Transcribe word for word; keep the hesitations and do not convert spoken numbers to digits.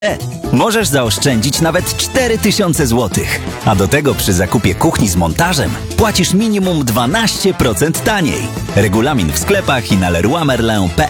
E, możesz zaoszczędzić nawet cztery tysiące złotych. A do tego przy zakupie kuchni z montażem płacisz minimum dwanaście procent taniej. Regulamin w sklepach i na leroymerlin kropka p